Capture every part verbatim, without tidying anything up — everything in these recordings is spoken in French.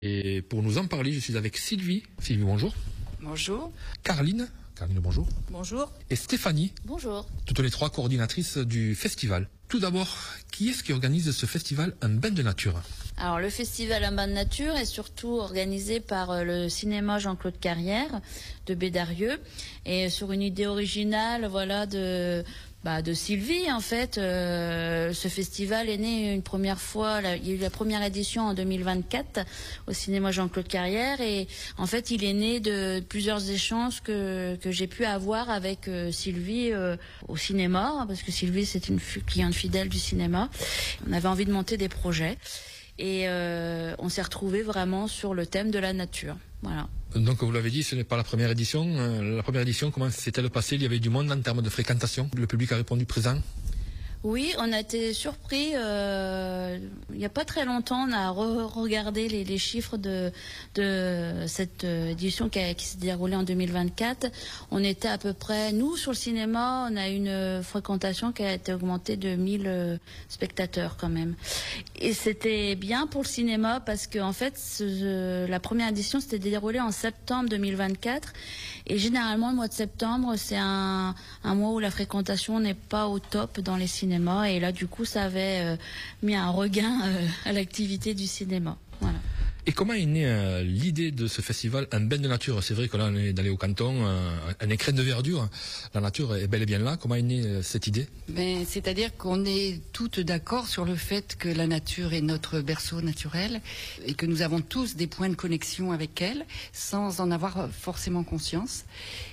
Et pour nous en parler, je suis avec Sylvie. Sylvie, bonjour. Bonjour. Caroline. Caroline, bonjour. Bonjour. Et Stéphanie. Bonjour. Toutes les trois coordinatrices du festival. Tout d'abord, qui est-ce qui organise ce festival Un bain de nature? Alors le festival Un bain de nature est surtout organisé par le cinéma Jean-Claude Carrière de Bédarieux et sur une idée originale, voilà, de Bah, de Sylvie en fait. Euh, ce festival est né une première fois, la, il y a eu la première édition en deux mille vingt-quatre au cinéma Jean-Claude Carrière et en fait il est né de plusieurs échanges que que j'ai pu avoir avec euh, Sylvie euh, au cinéma, parce que Sylvie c'est une cliente fidèle du cinéma. On avait envie de monter des projets et euh, on s'est retrouvés vraiment sur le thème de la nature. Voilà. Donc vous l'avez dit, ce n'est pas la première édition. La première édition, comment s'est-elle passée? Il y avait du monde en termes de fréquentation. Le public a répondu présent. Oui, on a été surpris. Euh, il n'y a pas très longtemps, on a re regardé les, les chiffres de, de cette édition qui, a, qui s'est déroulée en deux mille vingt-quatre. On était à peu près, nous sur le cinéma, on a une fréquentation qui a été augmentée de mille spectateurs quand même. Et c'était bien pour le cinéma parce que en fait, ce, la première édition s'était déroulée en septembre deux mille vingt-quatre. Et généralement, le mois de septembre, c'est un, un mois où la fréquentation n'est pas au top dans les cinémas. Et là, du coup, ça avait euh, mis un regain euh, à l'activité du cinéma. Voilà. Et comment est née euh, l'idée de ce festival Un bain de nature? C'est vrai que là, on est dans les Hauts-Cantons, euh, un écrin de verdure. La nature est bel et bien là. Comment est née euh, cette idée? Ben, c'est-à-dire qu'on est toutes d'accord sur le fait que la nature est notre berceau naturel et que nous avons tous des points de connexion avec elle sans en avoir forcément conscience.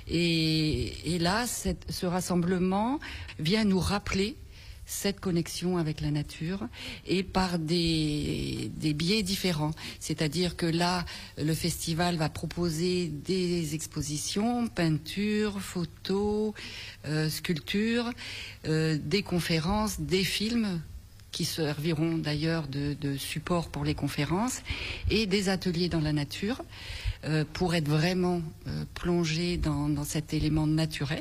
Et, et là, cette, ce rassemblement vient nous rappeler cette connexion avec la nature et par des, des biais différents. C'est-à-dire que là, le festival va proposer des expositions, peintures, photos, euh, sculptures, euh, des conférences, des films qui serviront d'ailleurs de, de support pour les conférences et des ateliers dans la nature euh, pour être vraiment euh, plongé dans, dans cet élément naturel,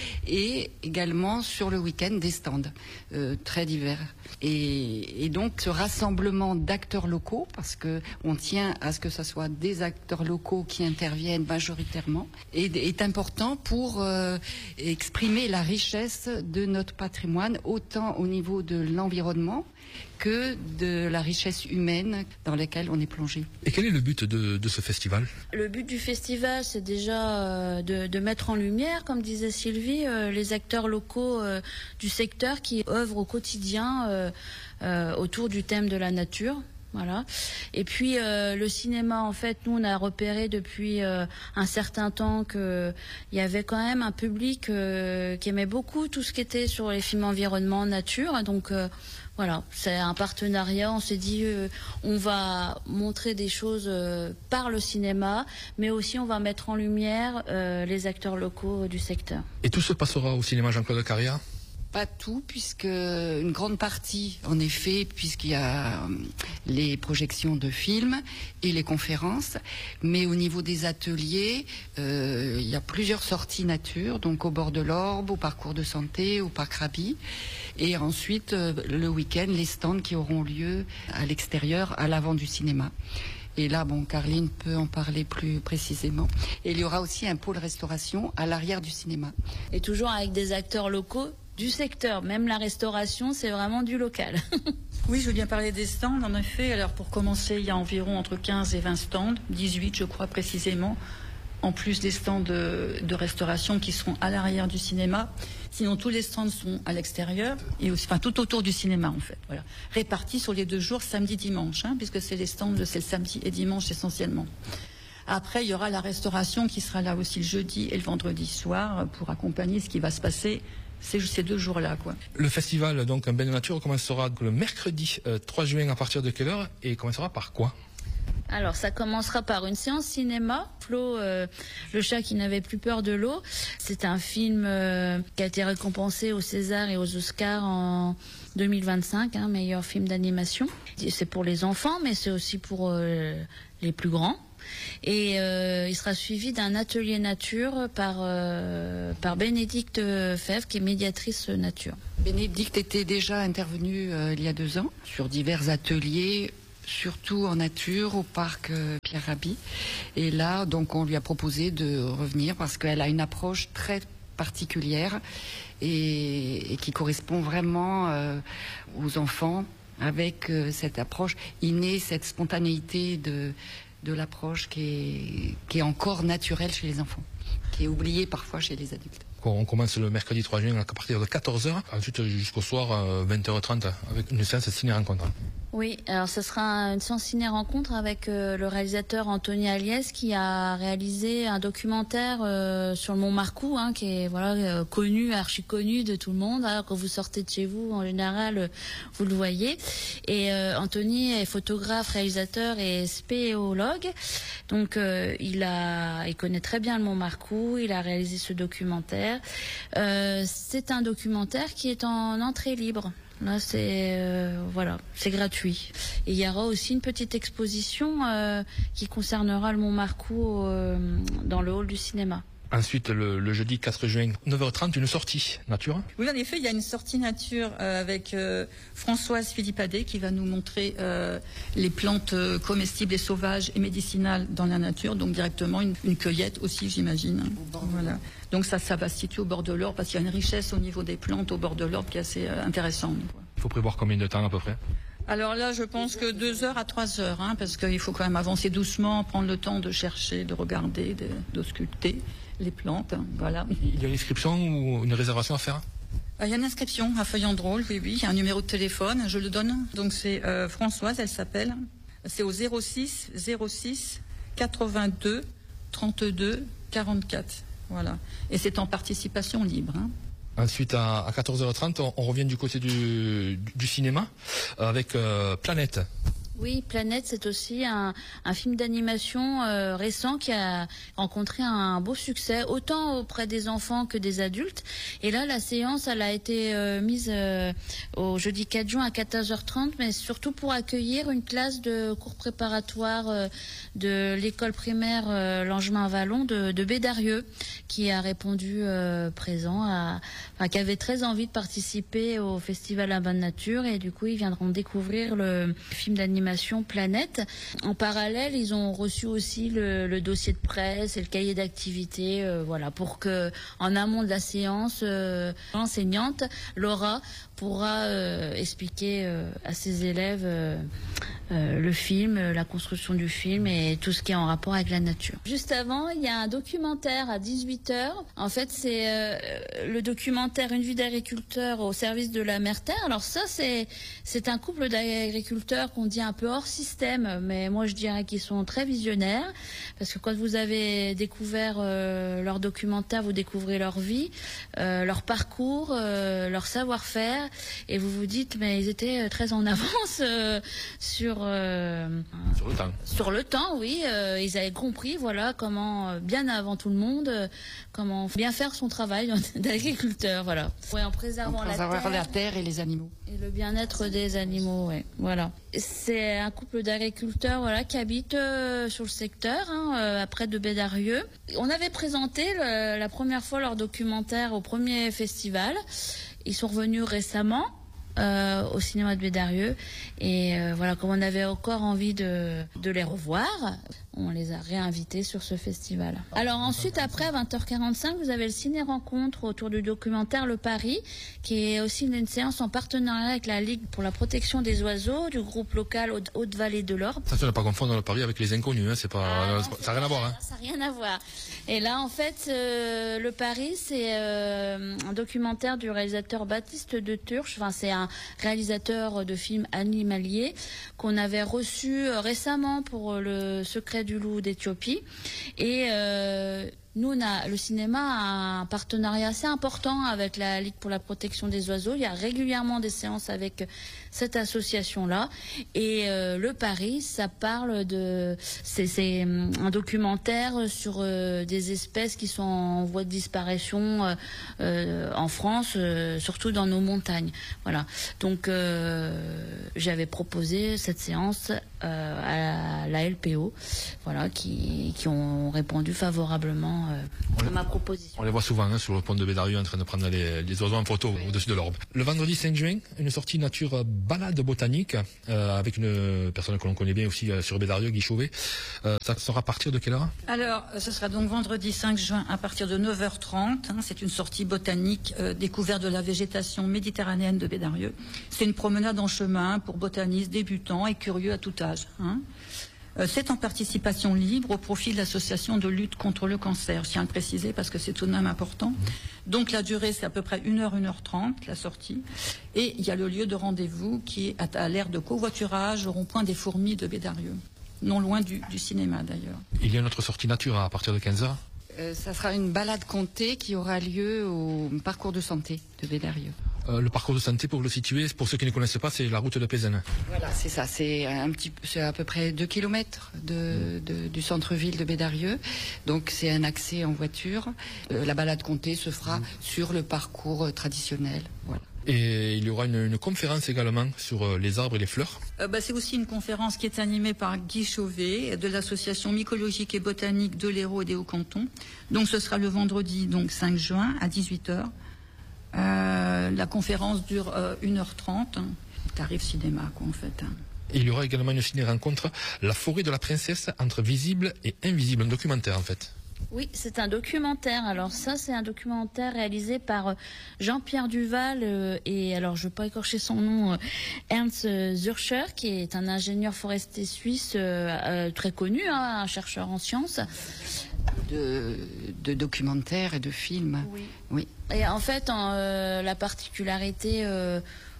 et également sur le week-end des stands euh, très divers. Et, et donc ce rassemblement d'acteurs locaux, parce que on tient à ce que ce soit des acteurs locaux qui interviennent majoritairement, est, est important pour euh, exprimer la richesse de notre patrimoine, autant au niveau de l'environnement que de la richesse humaine dans laquelle on est plongé. Et quel est le but de, de ce festival? Le but du festival, c'est déjà euh, de, de mettre en lumière, comme disait Sylvie, euh, les acteurs locaux euh, du secteur qui œuvrent au quotidien euh, euh, autour du thème de la nature. Voilà. Et puis euh, le cinéma, en fait, nous on a repéré depuis euh, un certain temps que il y avait quand même un public euh, qui aimait beaucoup tout ce qui était sur les films environnement, nature. Donc euh, voilà, c'est un partenariat. On s'est dit, euh, on va montrer des choses euh, par le cinéma, mais aussi on va mettre en lumière euh, les acteurs locaux du secteur. Et tout se passera au cinéma Jean-Claude Carrière? Pas tout, puisque une grande partie, en effet, puisqu'il y a les projections de films et les conférences, mais au niveau des ateliers, euh, il y a plusieurs sorties nature, donc au bord de l'Orbe, au parcours de santé, au parc Raby, et ensuite euh, le week-end, les stands qui auront lieu à l'extérieur, à l'avant du cinéma. Et là, bon, Caroline peut en parler plus précisément. Et il y aura aussi un pôle restauration à l'arrière du cinéma. Et toujours avec des acteurs locaux du secteur. Même la restauration, c'est vraiment du local. Oui, je veux bien parler des stands, en effet. Alors, pour commencer, il y a environ entre quinze et vingt stands, dix-huit, je crois, précisément, en plus des stands de, de restauration qui seront à l'arrière du cinéma. Sinon, tous les stands sont à l'extérieur, et aussi, enfin, tout autour du cinéma, en fait. Voilà. Répartis sur les deux jours, samedi, dimanche, hein, puisque c'est les stands, c'est le samedi et dimanche essentiellement. Après, il y aura la restauration qui sera là aussi le jeudi et le vendredi soir pour accompagner ce qui va se passer ces, ces deux jours-là, quoi. Le festival, donc Un bain de nature, commencera le mercredi euh, trois juin à partir de quelle heure et commencera par quoi? Alors, ça commencera par une séance cinéma. Flo, euh, le chat qui n'avait plus peur de l'eau. C'est un film euh, qui a été récompensé aux César et aux Oscars en deux mille vingt-cinq, hein, meilleur film d'animation. C'est pour les enfants, mais c'est aussi pour euh, les plus grands. Et euh, il sera suivi d'un atelier nature par, euh, par Bénédicte Fèvre, qui est médiatrice nature. Bénédicte était déjà intervenue euh, il y a deux ans sur divers ateliers surtout en nature au parc Pierre Rabhi. Et là, donc, on lui a proposé de revenir parce qu'elle a une approche très particulière et, et qui correspond vraiment euh, aux enfants avec euh, cette approche innée, cette spontanéité de, de l'approche qui est, qui est encore naturelle chez les enfants, qui est oubliée parfois chez les adultes. On commence le mercredi trois juin à partir de quatorze heures, ensuite jusqu'au soir vingt heures trente avec une séance ciné-rencontre. Oui, alors ce sera une séance ciné-rencontre avec euh, le réalisateur Anthony Aliès qui a réalisé un documentaire euh, sur le Mont Marcoux, hein, qui est voilà euh, connu, archi connu de tout le monde. Alors, quand vous sortez de chez vous, en général, euh, vous le voyez. Et euh, Anthony est photographe, réalisateur et spéléologue. Donc euh, il a, il connaît très bien le Mont Marcoux. Il a réalisé ce documentaire. Euh, c'est un documentaire qui est en entrée libre. Là, c'est euh, voilà, c'est gratuit. Et il y aura aussi une petite exposition euh, qui concernera le Mont Marcoux euh, dans le hall du cinéma. Ensuite, le, le jeudi quatre juin, neuf heures trente, une sortie nature. Oui, en effet, il y a une sortie nature euh, avec euh, Françoise Philippadet qui va nous montrer euh, les plantes euh, comestibles et sauvages et médicinales dans la nature, donc directement une, une cueillette aussi, j'imagine. Voilà. Donc ça, ça va se situer au bord de l'Orbe parce qu'il y a une richesse au niveau des plantes au bord de l'Orbe qui est assez euh, intéressante. Il faut prévoir combien de temps à peu près? Alors là, je pense que deux heures à trois heures, hein, parce qu'il faut quand même avancer doucement, prendre le temps de chercher, de regarder, de, de sculpter les plantes. Hein, voilà. Il y a une inscription ou une réservation à faire? Il y a une inscription à Feuille en Drôle, oui, oui. Il y a un numéro de téléphone, je le donne. Donc c'est euh, Françoise, elle s'appelle. C'est au zéro six zéro six quatre-vingt-deux trente-deux quarante-quatre. Voilà. Et c'est en participation libre. Hein. Ensuite, à, à quatorze heures trente, on, on revient du côté du, du, du cinéma avec euh, Planète. Oui, Planète, c'est aussi un, un film d'animation euh, récent qui a rencontré un beau succès, autant auprès des enfants que des adultes. Et là, la séance, elle a été euh, mise euh, au jeudi quatre juin à quatorze heures trente, mais surtout pour accueillir une classe de cours préparatoire euh, de l'école primaire euh, Langevin-Vallon de, de Bédarieux, qui a répondu euh, présent, à, enfin, qui avait très envie de participer au Festival à Bonne Nature, et du coup, ils viendront découvrir le film d'animation Planète. En parallèle, ils ont reçu aussi le, le dossier de presse et le cahier d'activité, euh, voilà, pour que, en amont de la séance, euh, l'enseignante Laura pourra euh, expliquer euh, à ses élèves euh, euh, le film, la construction du film et tout ce qui est en rapport avec la nature. Juste avant, il y a un documentaire à dix-huit heures. En fait, c'est euh, le documentaire Une vie d'agriculteur au service de la mère-terre. Alors ça, c'est c'est un couple d'agriculteurs qu'on dit un peu hors système, mais moi je dirais qu'ils sont très visionnaires, parce que quand vous avez découvert euh, leur documentaire, vous découvrez leur vie, euh, leur parcours, euh, leur savoir-faire, et vous vous dites, mais ils étaient très en avance euh, sur euh, sur le temps. Sur le temps, oui, euh, ils avaient compris, voilà, comment bien avant tout le monde, euh, comment bien faire son travail d'agriculteur, voilà. Ouais, en préservant, en préservant la, terre, la terre et les animaux. Et le bien-être des animaux, ouais, voilà. C'est un couple d'agriculteurs, voilà, qui habitent euh, sur le secteur, hein, euh, près de Bédarieux. On avait présenté le, la première fois leur documentaire au premier festival. Ils sont revenus récemment euh, au cinéma de Bédarieux, et euh, voilà, comme on avait encore envie de, de les revoir, on les a réinvités sur ce festival. Alors ensuite, après, à vingt heures quarante-cinq, vous avez le ciné-rencontre autour du documentaire Le Paris, qui est aussi une, une séance en partenariat avec la Ligue pour la protection des oiseaux du groupe local Haute-Vallée de l'Orbe. Ça, tu n'as pas confondre Le Paris avec Les Inconnus, hein, c'est pas, ah, ça n'a rien à voir. Hein. Ça n'a rien à voir. Et là, en fait, euh, Le Paris, c'est euh, un documentaire du réalisateur Baptiste de Turche. Enfin, c'est un réalisateur de films animaliers qu'on avait reçu récemment pour Le Secret du loup d'Éthiopie, et euh, nous, on a, le cinéma a un partenariat assez important avec la Ligue pour la protection des oiseaux. Il y a régulièrement des séances avec cette association-là. Et euh, Le Paris, ça parle de... C'est un documentaire sur euh, des espèces qui sont en voie de disparition euh, euh, en France, euh, surtout dans nos montagnes. Voilà. Donc, euh, j'avais proposé cette séance euh, à la L P O, voilà, qui, qui ont répondu favorablement vraiment euh, on ma proposition. On les voit souvent hein, sur le pont de Bédarieux en train de prendre les, les oiseaux en photo oui. au-dessus de l'orbe. Le vendredi cinq juin, une sortie nature balade botanique euh, avec une personne que l'on connaît bien aussi euh, sur Bédarieux, Guy Chauvet. Euh, ça sera à partir de quelle heure? Alors, ce sera donc vendredi cinq juin à partir de neuf heures trente. Hein, c'est une sortie botanique, euh, découverte de la végétation méditerranéenne de Bédarieux. C'est une promenade en chemin pour botanistes débutants et curieux à tout âge. Hein. Euh, c'est en participation libre au profit de l'association de lutte contre le cancer. Je tiens à le préciser parce que c'est tout de même important. Donc la durée, c'est à peu près une heure, une heure trente, la sortie. Et il y a le lieu de rendez-vous qui est à l'aire de covoiturage au rond-point des Fourmis de Bédarieux. Non loin du, du cinéma d'ailleurs. Il y a une autre sortie nature à partir de quinze heures. Euh, ça sera une balade comptée qui aura lieu au parcours de santé de Bédarieux. Euh, le parcours de santé, pour le situer, pour ceux qui ne connaissent pas, c'est la route de Pézenne. Voilà, c'est ça. C'est un petit, c'est à peu près deux kilomètres de, de, du centre-ville de Bédarieux. Donc c'est un accès en voiture. Euh, la balade comptée se fera mmh. sur le parcours euh, traditionnel. Voilà. Et il y aura une, une conférence également sur euh, les arbres et les fleurs. Euh, bah, c'est aussi une conférence qui est animée par Guy Chauvet de l'association mycologique et botanique de l'Hérault et des Hauts-Cantons. Donc ce sera le vendredi donc cinq juin à dix-huit heures. Euh, la conférence dure euh, une heure trente. Hein. Tarif cinéma quoi en fait. Hein. Et il y aura également une ciné-rencontre, La forêt de la princesse entre visible et invisible, un documentaire en fait. Oui, c'est un documentaire. Alors ça, c'est un documentaire réalisé par Jean-Pierre Duval euh, et alors je ne veux pas écorcher son nom, euh, Ernst Zürcher, qui est un ingénieur forestier suisse euh, euh, très connu, hein, un chercheur en sciences. De, de documentaires et de films. Oui. oui. Et en fait, en, euh, la particularité euh,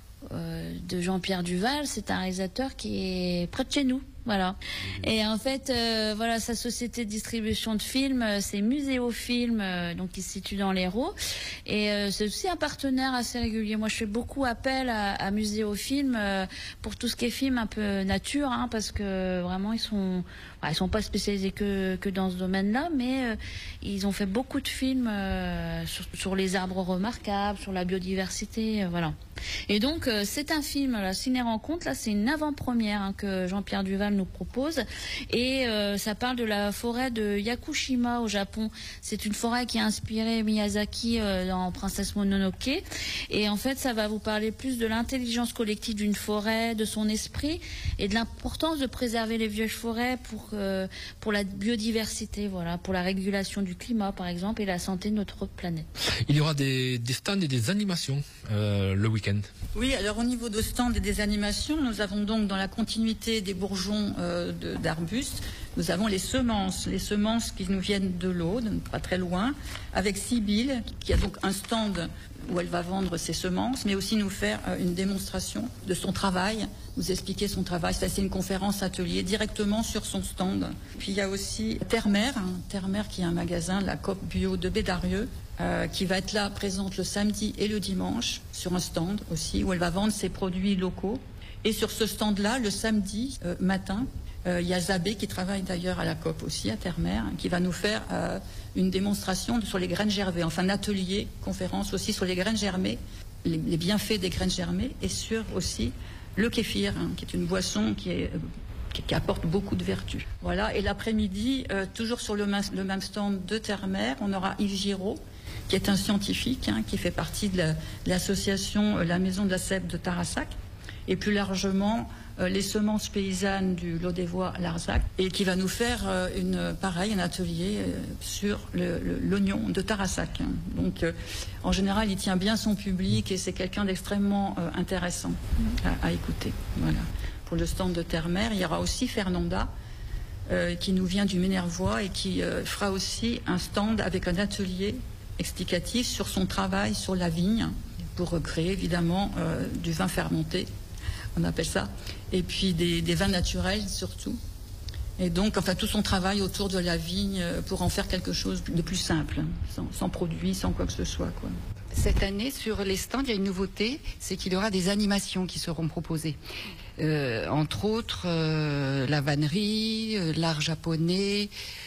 euh, de Jean-Pierre Duval, c'est un réalisateur qui est près de chez nous. Voilà. Et en fait, euh, voilà, sa société de distribution de films, c'est Muséofilm, euh, donc qui se situe dans l'Hérault. Et euh, c'est aussi un partenaire assez régulier. Moi, je fais beaucoup appel à, à Muséofilm euh, pour tout ce qui est film un peu nature, hein, parce que vraiment, ils sont, bah, ils sont pas spécialisés que, que dans ce domaine-là, mais euh, ils ont fait beaucoup de films euh, sur, sur les arbres remarquables, sur la biodiversité, euh, voilà. Et donc, euh, c'est un film, la ciné-rencontre, là, c'est une avant-première hein, que Jean-Pierre Duval nous propose. Et euh, ça parle de la forêt de Yakushima au Japon. C'est une forêt qui a inspiré Miyazaki euh, dans Princesse Mononoke. Et en fait, ça va vous parler plus de l'intelligence collective d'une forêt, de son esprit et de l'importance de préserver les vieilles forêts pour, euh, pour la biodiversité, voilà, pour la régulation du climat, par exemple, et la santé de notre planète. Il y aura des, des stands et des animations euh, le week-end. Oui, alors au niveau de stands et des animations, nous avons donc dans la continuité des bourgeons euh, de, d'arbustes, nous avons les semences, les semences qui nous viennent de l'Aude, pas très loin, avec Sibylle, qui a donc un stand où elle va vendre ses semences, mais aussi nous faire euh, une démonstration de son travail, nous expliquer son travail. Ça, c'est une conférence atelier directement sur son stand. Puis il y a aussi Terre-Mer, hein, Terre-Mer qui est un magasin, la Coop Bio de Bédarieux, Euh, qui va être là, présente le samedi et le dimanche, sur un stand aussi, où elle va vendre ses produits locaux. Et sur ce stand-là, le samedi euh, matin, euh, il y a Zabé, qui travaille d'ailleurs à la Coop aussi, à Terre-Mer, qui va nous faire euh, une démonstration sur les graines germées, enfin un atelier, conférence aussi sur les graines germées, les, les bienfaits des graines germées, et sur aussi le kéfir, hein, qui est une boisson qui est... Euh, qui apporte beaucoup de vertus. Voilà. Et l'après-midi, euh, toujours sur le, le même stand de Terre-Mer, on aura Yves Giraud, qui est un scientifique, hein, qui fait partie de, la, de l'association euh, La Maison de la Sève de Tarassac, et plus largement euh, les semences paysannes du Lot-des-Voix Larzac, et qui va nous faire euh, une, pareil, un atelier euh, sur le, le, l'oignon de Tarassac. Hein. Donc, euh, en général, il tient bien son public, et c'est quelqu'un d'extrêmement euh, intéressant à, à écouter. Voilà. Pour le stand de Terre-Mer, il y aura aussi Fernanda, euh, qui nous vient du Minervois et qui euh, fera aussi un stand avec un atelier explicatif sur son travail sur la vigne, pour créer évidemment euh, du vin fermenté, on appelle ça, et puis des, des vins naturels surtout. Et donc, enfin, tout son travail autour de la vigne pour en faire quelque chose de plus simple, sans, sans produit, sans quoi que ce soit, quoi. Cette année, sur les stands, il y a une nouveauté, c'est qu'il y aura des animations qui seront proposées. Euh, entre autres, euh, la vannerie, euh, l'art japonais,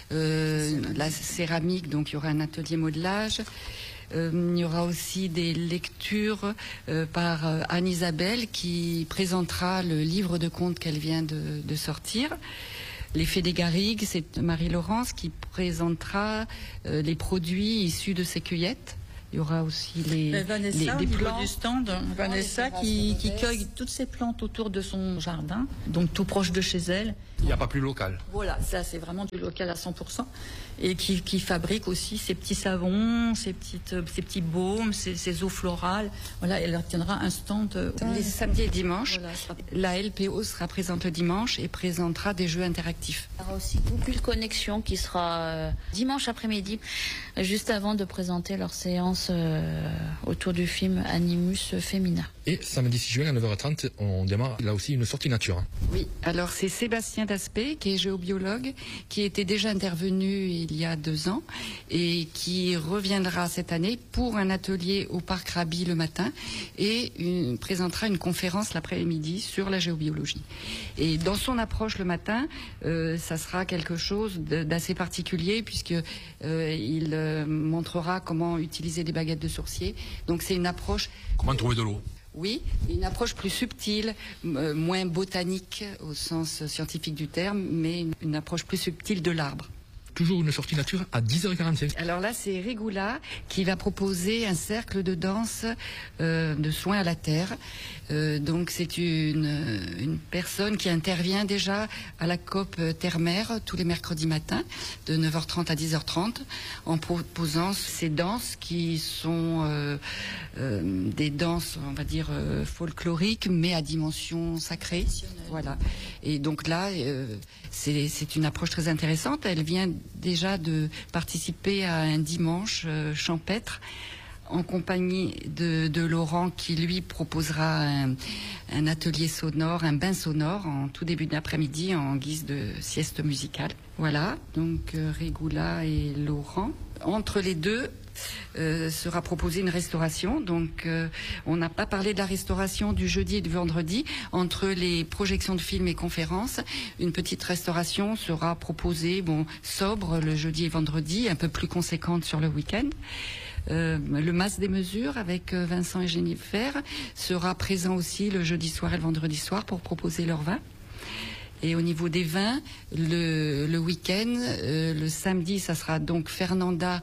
euh, la céramique, donc il y aura un atelier modelage. Euh, il y aura aussi des lectures euh, par euh, Anne-Isabelle qui présentera le livre de contes qu'elle vient de, de sortir. L'effet des garrigues, c'est Marie-Laurence qui présentera euh, les produits issus de ces cueillettes. Il y aura aussi les, Mais Vanessa, les, au les niveau plants. du stand, Vanessa qui, qui cueille toutes ces plantes autour de son jardin, donc tout proche de chez elle. Il n'y a pas plus local. Voilà, ça c'est vraiment du local à cent pour cent. Et qui, qui fabrique aussi ses petits savons, ses, petites, ses petits baumes, ses, ses eaux florales. Voilà, elle tiendra un stand. Les samedis et dimanches, Voilà, ça- la L P O sera présente le dimanche et présentera des jeux interactifs. Il y aura aussi Poupule Connexion qui sera euh, dimanche après-midi, euh, juste avant de présenter leur séance euh, autour du film Animus Femina. Et samedi six juin à neuf heures trente, on démarre là aussi une sortie nature. Oui, alors c'est Sébastien Daspé, qui est géobiologue, qui était déjà intervenu il y a deux ans et qui reviendra cette année pour un atelier au Parc Raby le matin et une, présentera une conférence l'après-midi sur la géobiologie. Et dans son approche le matin, euh, ça sera quelque chose de- d'assez particulier puisque euh, il euh, montrera comment utiliser des baguettes de sourcier. Donc c'est une approche Comment trouver de l'eau? oui, une approche plus subtile, euh, moins botanique au sens scientifique du terme, mais une, une approche plus subtile de l'arbre. Toujours une sortie nature à dix heures quarante-cinq. Alors là, c'est Régoula qui va proposer un cercle de danse euh, de soins à la terre. Euh, donc c'est une, une personne qui intervient déjà à la C O P Terre-Mer tous les mercredis matins de neuf heures trente à dix heures trente en proposant ces danses qui sont euh, euh, des danses, on va dire, euh, folkloriques mais à dimension sacrée. Voilà. Et donc là, euh, c'est c'est une approche très intéressante. Elle vient déjà de participer à un dimanche euh, champêtre en compagnie de, de Laurent qui lui proposera un, un atelier sonore, un bain sonore en tout début d'après-midi en guise de sieste musicale. Voilà, donc euh, Régoula et Laurent. Entre les deux, Euh, sera proposée une restauration. Donc, euh, on n'a pas parlé de la restauration du jeudi et du vendredi. Entre les projections de films et conférences, une petite restauration sera proposée, bon, sobre le jeudi et vendredi, un peu plus conséquente sur le week-end. Euh, le Mas des mesures avec euh, Vincent et Jennifer sera présent aussi le jeudi soir et le vendredi soir pour proposer leur vin. Et au niveau des vins, le, le week-end, euh, le samedi, ça sera donc Fernanda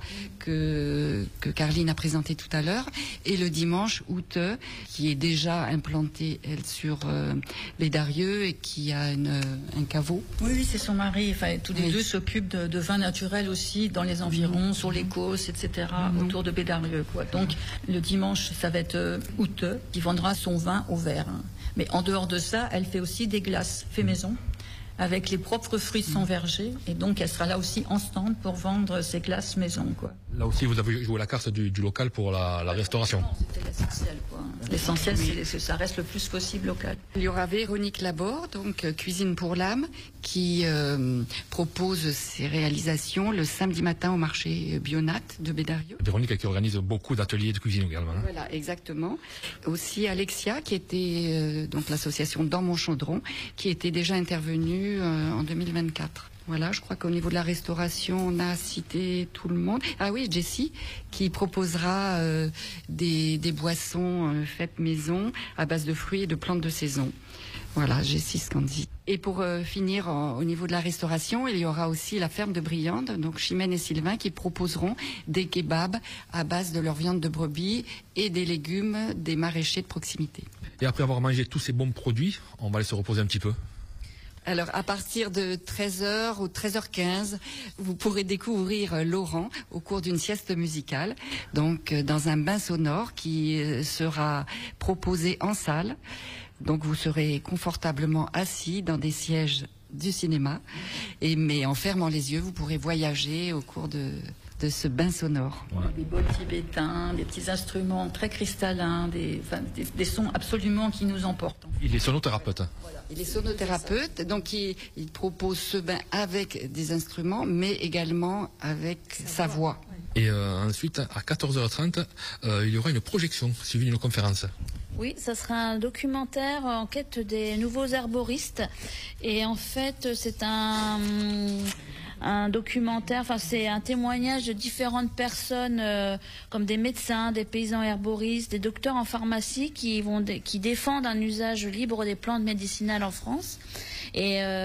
que, que Caroline a présenté tout à l'heure. Et le dimanche, Ute, qui est déjà implantée, elle, sur euh, Bédarieux et qui a une, un caveau. Oui, oui, c'est son mari. Enfin, tous les Oui. deux s'occupent de, de vins naturels aussi dans les environs, sur les Causses, et cetera, Mhm. autour de Bédarieux, quoi. Donc, le dimanche, ça va être euh, Ute qui vendra son vin au verre. hein. Mais en dehors de ça, elle fait aussi des glaces fait maison avec les propres fruits de son verger. Et donc, elle sera là aussi en stand pour vendre ses glaces maison, quoi. Là aussi, vous avez joué la carte du, du local pour la, la restauration. C'était l'essentiel, quoi. L'essentiel, c'est que ça reste le plus possible local. Il y aura Véronique Laborde, donc euh, Cuisine pour l'âme, qui euh, propose ses réalisations le samedi matin au marché Bionat de Bédarieux. Véronique qui organise beaucoup d'ateliers de cuisine également. hein. Voilà, exactement. Aussi Alexia, qui était euh, donc l'association Dans mon chaudron, qui était déjà intervenue euh, en deux mille vingt-quatre. Voilà, je crois qu'au niveau de la restauration, on a cité tout le monde. Ah oui, Jessie, qui proposera euh, des, des boissons euh, faites maison à base de fruits et de plantes de saison. Voilà, Jessie Scandi. Et pour euh, finir, en- au niveau de la restauration, il y aura aussi la ferme de Briande, donc Chimène et Sylvain, qui proposeront des kebabs à base de leur viande de brebis et des légumes des maraîchers de proximité. Et après avoir mangé tous ces bons produits, on va aller se reposer un petit peu. Alors, à partir de treize heures ou treize heures quinze, vous pourrez découvrir euh, Laurent au cours d'une sieste musicale, donc euh, dans un bain sonore qui euh, sera proposé en salle. Donc, vous serez confortablement assis dans des sièges du cinéma, et mais en fermant les yeux, vous pourrez voyager au cours de, de ce bain sonore. Voilà. Des bols tibétains, des petits instruments très cristallins, des, enfin, des, des sons absolument qui nous emportent. Il est sonothérapeute. Et les sonothérapeutes, donc ils, ils proposent ce bain avec des instruments, mais également avec sa voix. Et euh, ensuite, à quatorze heures trente, euh, il y aura une projection suivie d'une conférence. Oui, ça sera un documentaire en quête des nouveaux arboristes. Et en fait, c'est un, un documentaire, enfin c'est un témoignage de différentes personnes, euh, comme des médecins, des paysans herboristes, des docteurs en pharmacie qui vont qui défendent un usage libre des plantes médicinales en France. Et euh,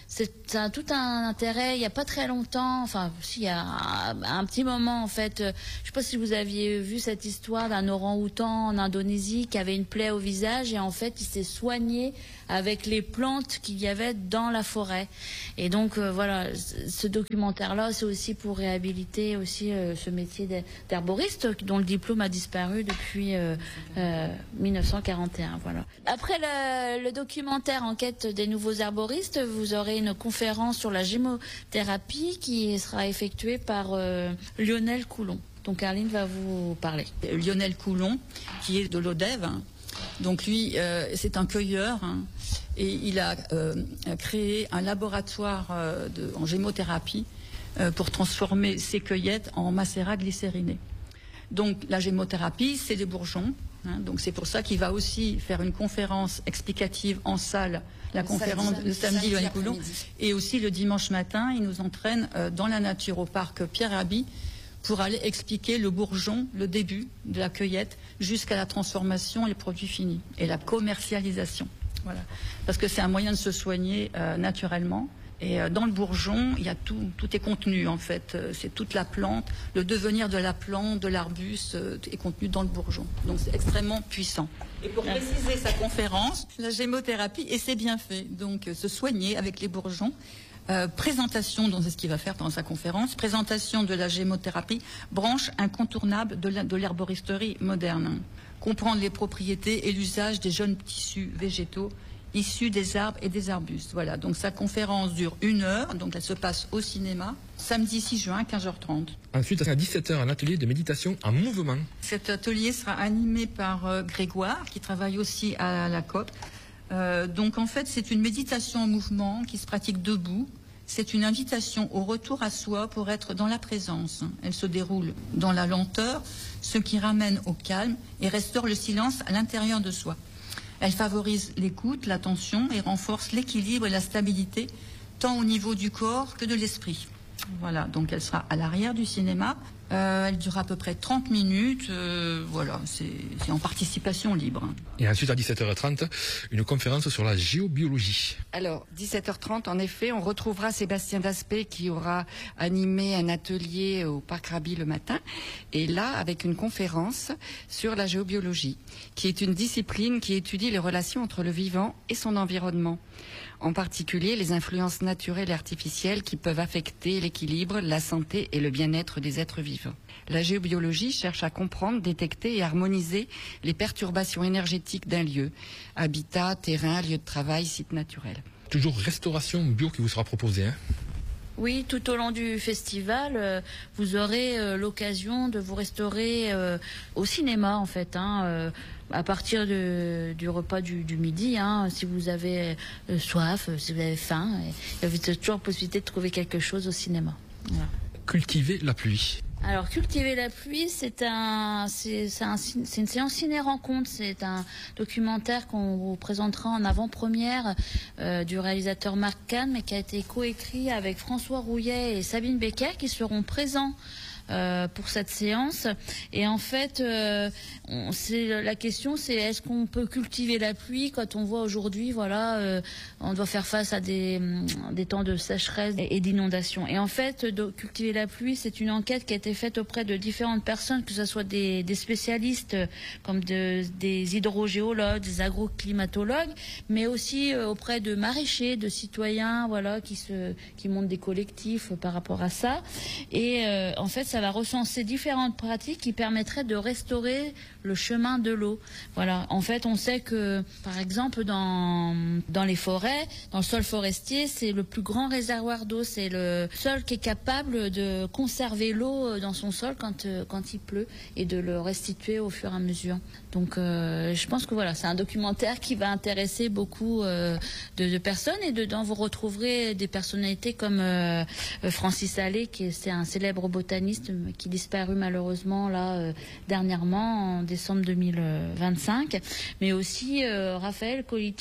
c'est ça a tout un intérêt. Il n'y a pas très longtemps, enfin, si, il y a un, un petit moment en fait. Je ne sais pas si vous aviez vu cette histoire d'un orang-outan en Indonésie qui avait une plaie au visage et en fait il s'est soigné avec les plantes qu'il y avait dans la forêt. Et donc euh, voilà, ce documentaire-là, c'est aussi pour réhabiliter aussi euh, ce métier d'herboriste dont le diplôme a disparu depuis euh, euh, mille neuf cent quarante et un. Voilà. Après le, le documentaire En quête des nouveaux herboristes, vous aurez une conférence sur la gémothérapie qui sera effectuée par euh, Lionel Coulon. Donc Arline va vous parler. Lionel Coulon, qui est de l'Odève. Hein. Donc lui, euh, c'est un cueilleur hein, et il a euh, créé un laboratoire euh, de, en gémothérapie euh, pour transformer ses cueillettes en macérat glycériné. Donc la gémothérapie, c'est des bourgeons. Hein, donc c'est pour ça qu'il va aussi faire une conférence explicative en salle, la le conférence samedi, le samedi, Lionel Coulon, et aussi le dimanche matin, il nous entraîne euh, dans la nature au parc Pierre Rabhi pour aller expliquer le bourgeon, le début de la cueillette, jusqu'à la transformation et le produit fini, et la commercialisation. Voilà. Parce que c'est un moyen de se soigner euh, naturellement. Et euh, dans le bourgeon, il y a tout, tout est contenu en fait. Euh, c'est toute la plante, le devenir de la plante, de l'arbuste euh, est contenu dans le bourgeon. Donc c'est extrêmement puissant. Et pour préciser sa conférence, la gémothérapie et ses bienfaits. Donc euh, se soigner avec les bourgeons. Euh, présentation, donc c'est ce qu'il va faire pendant sa conférence, présentation de la gémothérapie, branche incontournable de l'herboristerie moderne. Comprendre les propriétés et l'usage des jeunes tissus végétaux issus des arbres et des arbustes. Voilà, donc sa conférence dure une heure, donc elle se passe au cinéma, samedi six juin, quinze heures trente. Ensuite, à dix-sept heures, un atelier de méditation en mouvement. Cet atelier sera animé par euh, Grégoire, qui travaille aussi à la C O P. Euh, donc en fait, c'est une méditation en mouvement qui se pratique debout. C'est une invitation au retour à soi pour être dans la présence. Elle se déroule dans la lenteur, ce qui ramène au calme et restaure le silence à l'intérieur de soi. Elle favorise l'écoute, l'attention et renforce l'équilibre et la stabilité, tant au niveau du corps que de l'esprit. Voilà, donc elle sera à l'arrière du cinéma. Euh, elle durera à peu près trente minutes. Euh, voilà, c'est en participation libre. Et ensuite, à dix-sept heures trente, une conférence sur la géobiologie. Alors, dix-sept heures trente, en effet, on retrouvera Sébastien Daspé qui aura animé un atelier au Parc Rabhi le matin. Et là, avec une conférence sur la géobiologie, qui est une discipline qui étudie les relations entre le vivant et son environnement. En particulier les influences naturelles et artificielles qui peuvent affecter l'équilibre, la santé et le bien-être des êtres vivants. La géobiologie cherche à comprendre, détecter et harmoniser les perturbations énergétiques d'un lieu, habitat, terrain, lieu de travail, site naturel. Toujours restauration bio qui vous sera proposée, hein ? Oui, tout au long du festival, euh, vous aurez euh, l'occasion de vous restaurer euh, au cinéma, en fait, hein, euh, à partir de, du repas du, du midi, hein, si vous avez euh, soif, si vous avez faim, il y a toujours possibilité de trouver quelque chose au cinéma. Voilà. Cultiver la pluie. Alors, Cultiver la pluie, c'est un, c'est un, une séance ciné-rencontre. C'est un documentaire qu'on vous présentera en avant-première euh, du réalisateur Marc Kahn, mais qui a été coécrit avec François Rouillet et Sabine Becker, qui seront présents Euh, pour cette séance. Et en fait, euh, on, la question, c'est est-ce qu'on peut cultiver la pluie quand on voit aujourd'hui, voilà, euh, on doit faire face à des, des temps de sécheresse et, et d'inondation. Et en fait, de, cultiver la pluie, c'est une enquête qui a été faite auprès de différentes personnes, que ce soit des, des spécialistes comme de, des hydrogéologues, des agroclimatologues, mais aussi euh, auprès de maraîchers, de citoyens, voilà, qui se, qui montent des collectifs par rapport à ça. Et euh, en fait, ça va recenser différentes pratiques qui permettraient de restaurer le chemin de l'eau. Voilà. En fait, on sait que, par exemple, dans, dans les forêts, dans le sol forestier, c'est le plus grand réservoir d'eau. C'est le sol qui est capable de conserver l'eau dans son sol quand, quand il pleut et de le restituer au fur et à mesure. Donc, euh, je pense que voilà, c'est un documentaire qui va intéresser beaucoup euh, de, de personnes, et dedans vous retrouverez des personnalités comme euh, Francis Allais, qui c'est un célèbre botaniste qui disparut malheureusement là euh, dernièrement en décembre deux mille vingt-cinq, mais aussi euh, Raphaël Colici,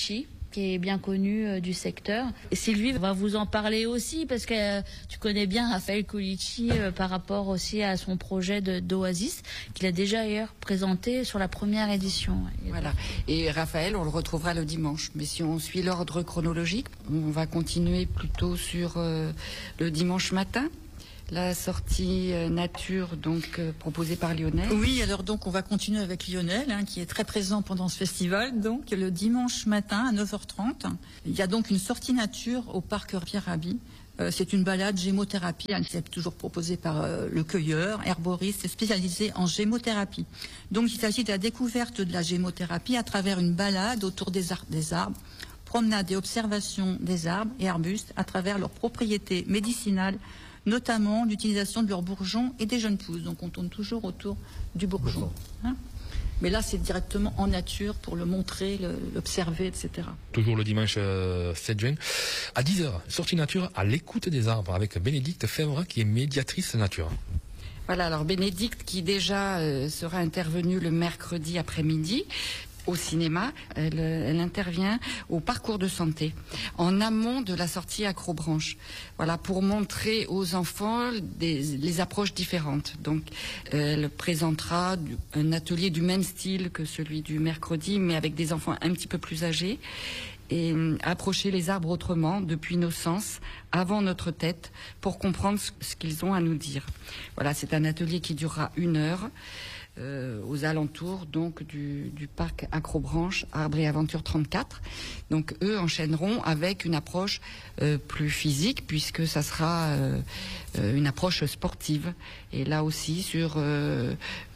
qui est bien connu euh, du secteur. Et Sylvie va vous en parler aussi parce que euh, tu connais bien Raphaël Colici euh, par rapport aussi à son projet de, d'Oasis qu'il a déjà d'ailleurs présenté sur la première édition. Voilà. Et Raphaël, on le retrouvera le dimanche. Mais si on suit l'ordre chronologique, on va continuer plutôt sur euh, le dimanche matin. La sortie euh, nature donc euh, proposée par Lionel. Oui, alors donc on va continuer avec Lionel, hein, qui est très présent pendant ce festival. Donc le dimanche matin à neuf heures trente, il y a donc une sortie nature au parc Pierre Rabhi. Euh, c'est une balade gémothérapie, hein, qui est toujours proposée par euh, le cueilleur, herboriste spécialisé en gémothérapie. Donc il s'agit de la découverte de la gémothérapie à travers une balade autour des, ar- des arbres, promenade et observation des arbres et arbustes à travers leurs propriétés médicinales, notamment l'utilisation de leurs bourgeons et des jeunes pousses. Donc on tourne toujours autour du bourgeon. Hein, mais là, c'est directement en nature pour le montrer, le, l'observer, et cetera. Toujours le dimanche euh, sept juin, à dix heures, sortie nature à l'écoute des arbres avec Bénédicte Fèvre qui est médiatrice nature. Voilà, alors Bénédicte qui déjà euh, sera intervenue le mercredi après-midi au cinéma, elle, elle intervient au parcours de santé, en amont de la sortie Acrobranche. Voilà, pour montrer aux enfants des, les approches différentes. Donc, elle présentera du, un atelier du même style que celui du mercredi, mais avec des enfants un petit peu plus âgés. Et approcher les arbres autrement, depuis nos sens, avant notre tête, pour comprendre ce, ce qu'ils ont à nous dire. Voilà, c'est un atelier qui durera une heure. Euh, aux alentours donc du, du parc Acrobranche, Arbres et Aventure trente-quatre. Donc eux enchaîneront avec une approche euh, plus physique puisque ça sera euh, euh, une approche sportive et là aussi sur euh,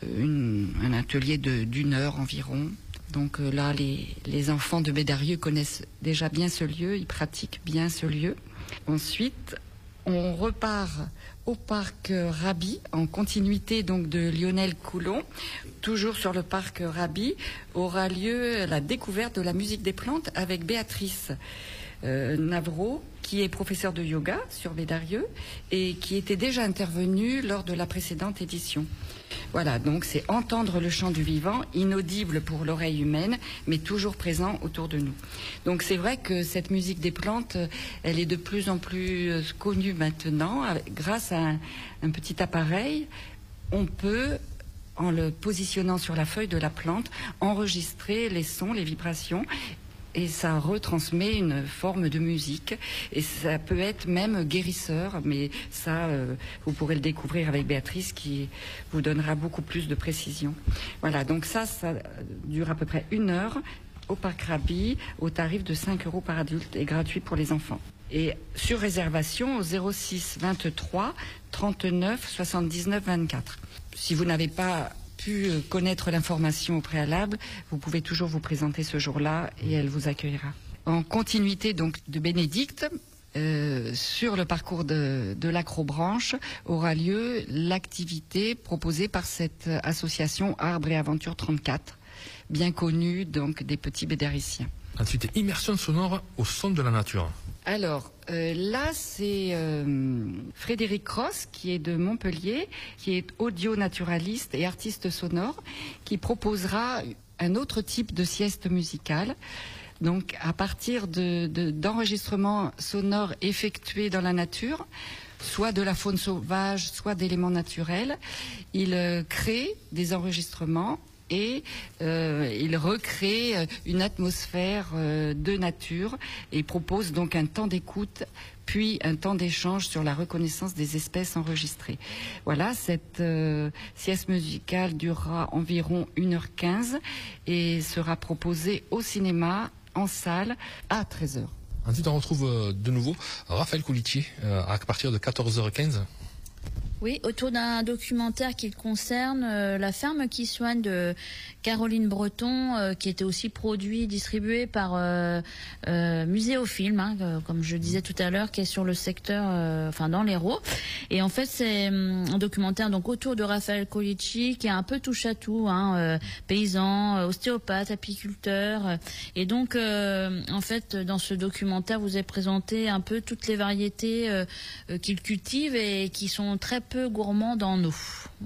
une, un atelier de, d'une heure environ. Donc euh, là les, les enfants de Bédarieux connaissent déjà bien ce lieu, ils pratiquent bien ce lieu. Ensuite on repart au parc Rabhi, en continuité donc de Lionel Coulon. Toujours sur le parc Rabhi aura lieu la découverte de la musique des plantes avec Béatrice euh, Navreau, qui est professeure de yoga sur Bédarieux et qui était déjà intervenue lors de la précédente édition. Voilà, donc c'est entendre le chant du vivant, inaudible pour l'oreille humaine, mais toujours présent autour de nous. Donc c'est vrai que cette musique des plantes, elle est de plus en plus connue maintenant. Grâce à un, un petit appareil, on peut, en le positionnant sur la feuille de la plante, enregistrer les sons, les vibrations, et ça retransmet une forme de musique et ça peut être même guérisseur, mais ça euh, vous pourrez le découvrir avec Béatrice qui vous donnera beaucoup plus de précision. Voilà, donc ça, ça dure à peu près une heure au parc Rabhi au tarif de cinq euros par adulte et gratuit pour les enfants. Et sur réservation au zéro six vingt-trois trente-neuf soixante-dix-neuf vingt-quatre. Si vous n'avez pas pu connaître l'information au préalable, vous pouvez toujours vous présenter ce jour-là et elle vous accueillera. En continuité donc de Bénédicte, euh, sur le parcours de, de l'Acrobranche aura lieu l'activité proposée par cette association Arbres et Aventure trente-quatre, bien connue donc des petits bédariciens. Ensuite, immersion sonore au son de la nature. Alors, euh, là, c'est euh, Frédéric Cross, qui est de Montpellier, qui est audio-naturaliste et artiste sonore, qui proposera un autre type de sieste musicale. Donc, à partir de, de, d'enregistrements sonores effectués dans la nature, soit de la faune sauvage, soit d'éléments naturels, il euh, crée des enregistrements et euh, il recrée une atmosphère euh, de nature et propose donc un temps d'écoute puis un temps d'échange sur la reconnaissance des espèces enregistrées. Voilà, cette euh, sieste musicale durera environ une heure quinze et sera proposée au cinéma, en salle, à treize heures. Ensuite, on retrouve euh, de nouveau Raphaël Colici euh, à partir de quatorze heures quinze. Oui, autour d'un documentaire qui concerne euh, la ferme qui soigne de Caroline Breton, euh, qui était aussi produit, distribué par euh, euh, Muséofilm, hein, euh, comme je disais tout à l'heure, qui est sur le secteur, euh, enfin dans l'Hérault. Et en fait, c'est um, un documentaire donc autour de Raphaël Colici, qui est un peu touche à tout, hein, euh, paysan, euh, ostéopathe, apiculteur. Euh, et donc, euh, en fait, dans ce documentaire, vous avez présenté un peu toutes les variétés euh, euh, qu'il cultive et qui sont très peu gourmands en eau. Voilà.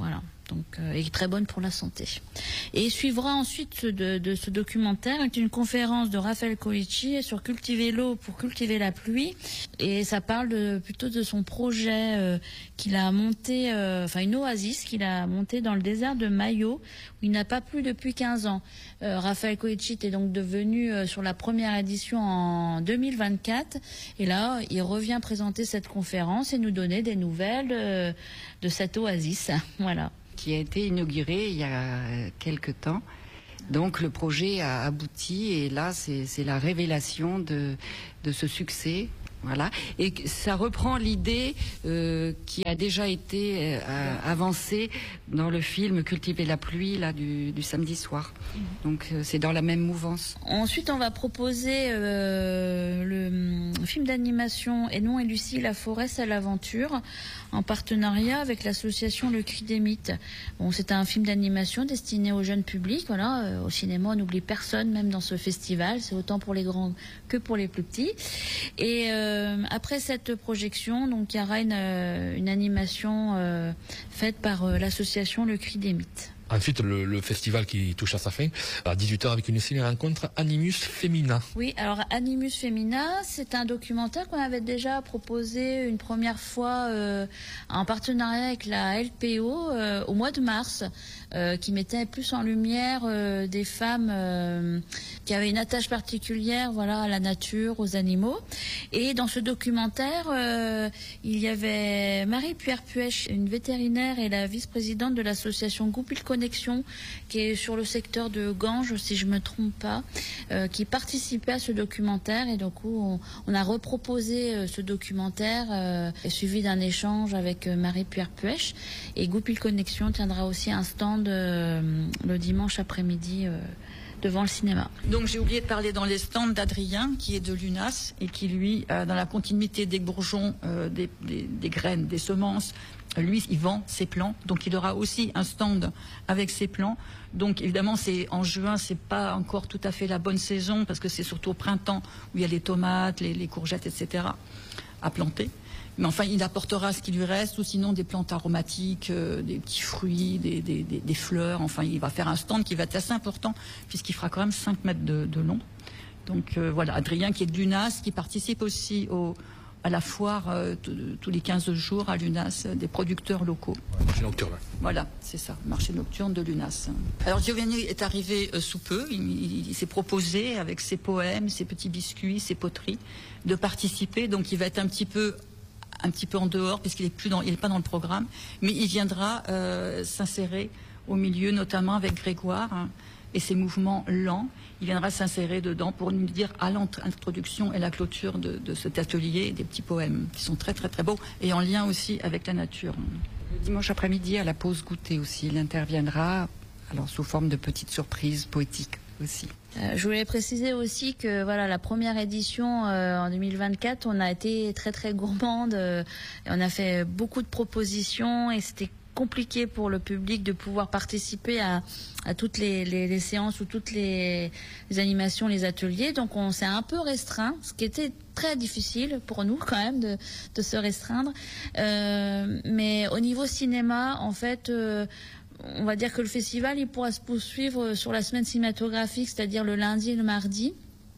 Donc, euh, et très bonne pour la santé. Et suivra ensuite de, de ce documentaire une conférence de Raphaël Colicci sur cultiver l'eau pour cultiver la pluie. Et ça parle de, plutôt de son projet euh, qu'il a monté, euh, enfin une oasis qu'il a monté dans le désert de Mayo, où il n'a pas plu depuis quinze ans. Euh, Raphaël Colicci était donc devenu euh, sur la première édition en deux mille vingt-quatre. Et là, il revient présenter cette conférence et nous donner des nouvelles de, de cette oasis. Voilà. Qui a été inauguré il y a quelque temps. Donc le projet a abouti et là c'est la révélation de, de ce succès. Voilà. Et ça reprend l'idée euh, qui a déjà été euh, avancée dans le film Cultiver la pluie là, du, du samedi soir. Donc euh, c'est dans la même mouvance. Ensuite, on va proposer euh, le film d'animation Edmond et Lucie, La forêt, c'est l'aventure, en partenariat avec l'association Le Cri des Mythes. Bon, c'est un film d'animation destiné au jeune public. Voilà, euh, au cinéma, on n'oublie personne, même dans ce festival. C'est autant pour les grands que pour les plus petits. Et euh, après cette projection, donc il y aura une, une animation euh, faite par euh, l'association Le Cri des Mythes. Ensuite, le, le festival qui touche à sa fin, à dix-huit heures avec une ciné-rencontre Animus Femina. Oui, alors Animus Femina, c'est un documentaire qu'on avait déjà proposé une première fois euh, en partenariat avec la L P O euh, au mois de mars, euh, qui mettait plus en lumière euh, des femmes euh, qui avaient une attache particulière, voilà, à la nature, aux animaux. Et dans ce documentaire, euh, il y avait Marie-Pierre Puech, une vétérinaire et la vice-présidente de l'association Goupil Connexion, qui est sur le secteur de Ganges, si je me trompe pas, euh, qui participait à ce documentaire. Et donc on, on a reproposé euh, ce documentaire euh, suivi d'un échange avec euh, Marie-Pierre Puech. Et Goupil Connexion tiendra aussi un stand euh, le dimanche après-midi euh, devant le cinéma. Donc j'ai oublié de parler dans les stands d'Adrien, qui est de l'UNAS et qui lui, euh, dans la continuité des bourgeons, euh, des, des, des graines, des semences, lui, il vend ses plants, donc il aura aussi un stand avec ses plants. Donc évidemment, c'est en juin, c'est pas encore tout à fait la bonne saison parce que c'est surtout au printemps où il y a les tomates, les, les courgettes, et cetera à planter. Mais enfin, il apportera ce qui lui reste, ou sinon des plantes aromatiques, euh, des petits fruits, des, des, des, des fleurs. Enfin, il va faire un stand qui va être assez important puisqu'il fera quand même cinq mètres de, de long. Donc euh, voilà, Adrien qui est de l'UNAS, qui participe aussi au à la foire euh, tous les quinze jours à l'UNAS euh, des producteurs locaux. Ouais, marché nocturne. Voilà, c'est ça, marché nocturne de l'UNAS. Alors Giovanni est arrivé euh, sous peu, il, il, il s'est proposé avec ses poèmes, ses petits biscuits, ses poteries, de participer, donc il va être un petit peu un petit peu en dehors puisqu'il n'est plus dans, il n'est pas dans le programme, mais il viendra euh, s'insérer au milieu, notamment avec Grégoire hein, et ses mouvements lents. Il viendra s'insérer dedans pour nous dire à l'introduction et la clôture de, de cet atelier des petits poèmes qui sont très très très beaux et en lien aussi avec la nature. Le dimanche après-midi à la pause goûter aussi, il interviendra alors sous forme de petites surprises poétiques aussi. Euh, je voulais préciser aussi que voilà, la première édition euh, en deux mille vingt-quatre, on a été très très gourmande, euh, et on a fait beaucoup de propositions et c'était compliqué pour le public de pouvoir participer à, à toutes les, les, les séances ou toutes les, les animations, les ateliers. Donc on s'est un peu restreint, ce qui était très difficile pour nous quand même de, de se restreindre. Euh, mais au niveau cinéma, en fait, euh, on va dire que le festival il pourra se poursuivre sur la semaine cinématographique, c'est-à-dire le lundi et le mardi,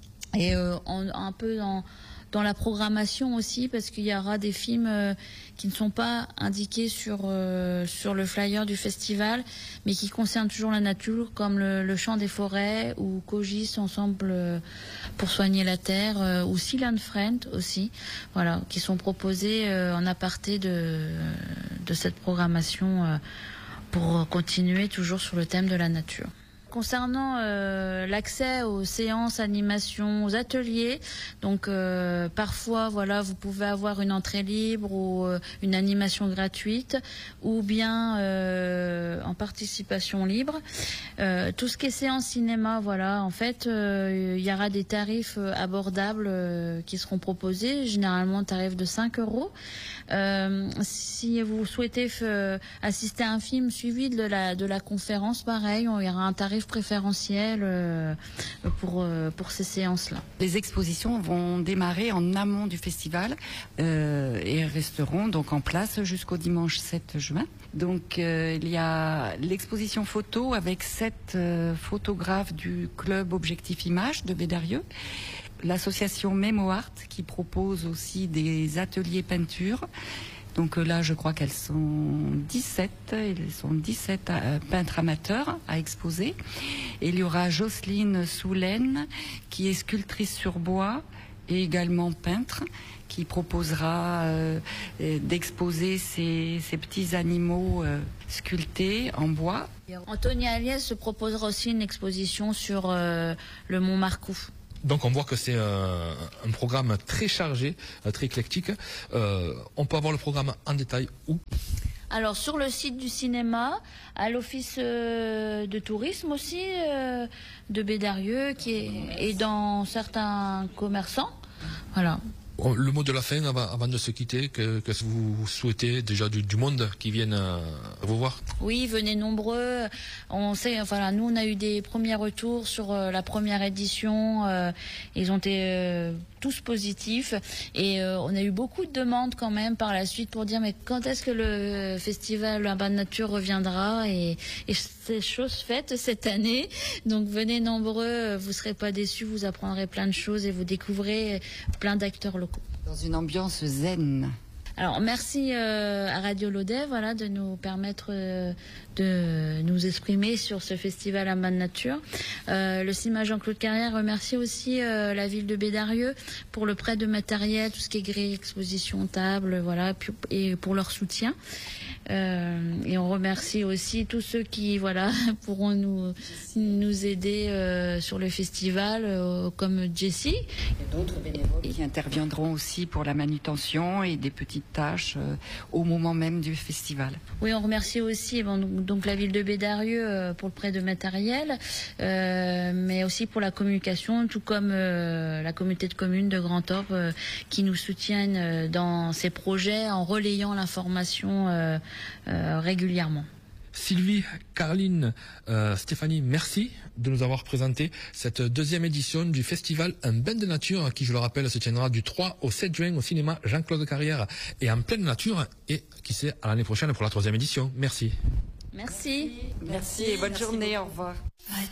et euh, en, un peu dans dans la programmation aussi, parce qu'il y aura des films euh, qui ne sont pas indiqués sur euh, sur le flyer du festival, mais qui concernent toujours la nature, comme le, le Chant des forêts ou Cogis ensemble euh, pour soigner la terre, euh, ou Silent Friend aussi, voilà, qui sont proposés euh, en aparté de de cette programmation euh, pour continuer toujours sur le thème de la nature. Concernant euh, l'accès aux séances, animations, aux ateliers, donc euh, parfois voilà, vous pouvez avoir une entrée libre ou euh, une animation gratuite, ou bien euh, en participation libre. Euh, tout ce qui est séance cinéma, voilà, en fait, euh, il y aura des tarifs abordables euh, qui seront proposés, généralement tarif de cinq euros. Euh, si vous souhaitez euh, assister à un film suivi de la de la conférence, pareil, il y aura un tarif tarif préférentiel euh, pour, euh, pour ces séances-là. Les expositions vont démarrer en amont du festival euh, et resteront donc en place jusqu'au dimanche sept juin. Donc euh, il y a l'exposition photo avec sept euh, photographes du club Objectif Image de Bédarieux. L'association Mémoart qui propose aussi des ateliers peinture. Donc là, je crois qu'elles sont dix-sept, elles sont dix-sept euh, peintres amateurs à exposer. Et il y aura Jocelyne Soulaine, qui est sculptrice sur bois et également peintre, qui proposera euh, d'exposer ces, ces petits animaux euh, sculptés en bois. Anthony Aliès se proposera aussi une exposition sur euh, le Mont Marcoux. Donc on voit que c'est un, un programme très chargé, très éclectique. Euh, on peut avoir le programme en détail où ? Alors sur le site du cinéma, à l'office euh, de tourisme aussi euh, de Bédarieux, qui est et dans certains commerçants. Voilà. Le mot de la fin, avant, avant de se quitter, que, que vous souhaitez déjà du, du monde qui vienne euh, vous voir? Oui, venez nombreux. On sait, enfin, nous, on a eu des premiers retours sur euh, la première édition. Euh, ils ont été euh, tous positifs. Et euh, on a eu beaucoup de demandes quand même par la suite pour dire mais quand est-ce que le festival Urban Nature reviendra? Et, et c'est chose faite cette année. Donc venez nombreux, vous ne serez pas déçus, vous apprendrez plein de choses et vous découvrez plein d'acteurs locaux. Dans une ambiance zen. Alors merci euh, à Radio Laudet, voilà, de nous permettre euh, de nous exprimer sur ce festival Urban Nature. Euh, le cinéma Jean-Claude Carrière remercie aussi euh, la ville de Bédarieux pour le prêt de matériel, tout ce qui est grille, exposition, table, voilà, et pour leur soutien. Euh, et on remercie aussi tous ceux qui voilà pourront nous nous aider euh, sur le festival, euh, comme Jessie. Il y a d'autres bénévoles qui interviendront aussi pour la manutention et des petites tâches euh, au moment même du festival. Oui, on remercie aussi bon, donc la ville de Bédarieux euh, pour le prêt de matériel, euh, mais aussi pour la communication, tout comme euh, la communauté de communes de Grand Orbe euh, qui nous soutiennent euh, dans ces projets en relayant l'information euh, euh, régulièrement. Sylvie, Caroline, euh, Stéphanie, merci de nous avoir présenté cette deuxième édition du festival Un bain de nature qui, je le rappelle, se tiendra du trois au sept juin au cinéma Jean-Claude Carrière et en pleine nature et qui sait à l'année prochaine pour la troisième édition. Merci. Merci. Merci et bonne Merci journée. Beaucoup. Au revoir.